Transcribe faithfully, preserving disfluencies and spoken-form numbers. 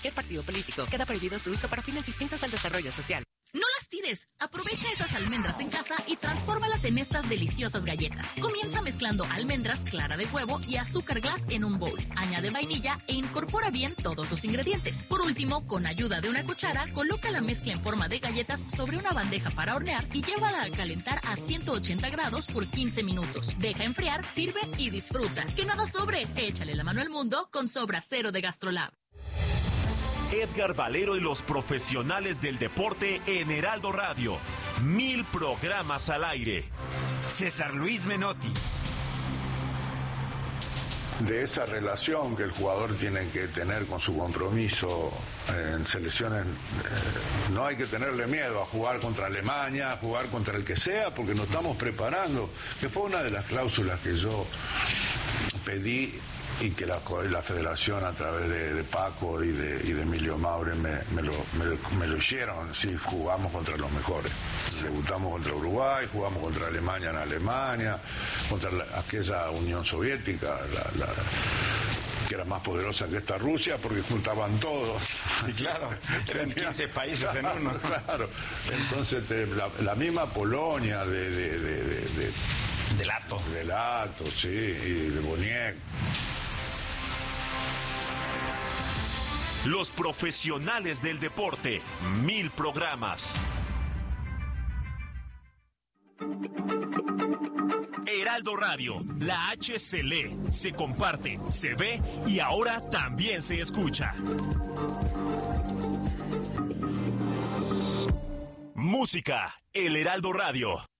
cualquier partido político. Queda prohibido su uso para fines distintos al desarrollo social. No las tires. Aprovecha esas almendras en casa y transfórmalas en estas deliciosas galletas. Comienza mezclando almendras, clara de huevo y azúcar glass en un bowl. Añade vainilla e incorpora bien todos los ingredientes. Por último, con ayuda de una cuchara, coloca la mezcla en forma de galletas sobre una bandeja para hornear y llévala a calentar a ciento ochenta grados por quince minutos. Deja enfriar, sirve y disfruta. Que nada sobre. Échale la mano al mundo con Sobra Cero de GastroLab. Edgar Valero y los profesionales del deporte en Heraldo Radio. Mil programas al aire. César Luis Menotti. De esa relación que el jugador tiene que tener con su compromiso en selecciones, eh, no hay que tenerle miedo a jugar contra Alemania, a jugar contra el que sea, porque nos estamos preparando, que fue una de las cláusulas que yo pedí y que la, la federación a través de, de Paco y de, y de Emilio Maure me, me, lo, me, lo, me lo hicieron. Sí, jugamos contra los mejores. Sí. Debutamos contra Uruguay, jugamos contra Alemania en Alemania, contra la, aquella Unión Soviética, la, la, que era más poderosa que esta Rusia, porque juntaban todos. Sí, claro, eran quince países en uno. Claro, entonces te, la, la misma Polonia de... de, de, de, de de Lato. De Lato, sí, y de Boniek. Los profesionales del deporte, mil programas. Heraldo Radio, la H se lee, se comparte, se ve y ahora también se escucha. Música, el Heraldo Radio.